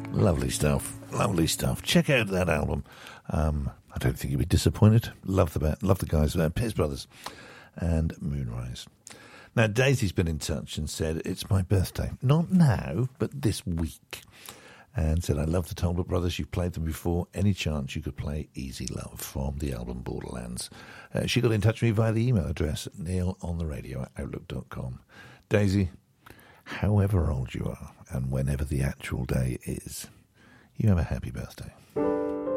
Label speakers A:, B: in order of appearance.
A: Lovely stuff. Lovely stuff. Check out that album. I don't think you'll be disappointed. Love the guys there. Pierce Brothers and Moonrise. Now, Daisy's been in touch and said, it's my birthday. Not now, but this week. And said, I love the Talbot Brothers. You've played them before. Any chance you could play Easy Love from the album Borderlands? She got in touch with me via the email address, neilontheradio@outlook.com. Daisy, however old you are and whenever the actual day is, you have a happy birthday.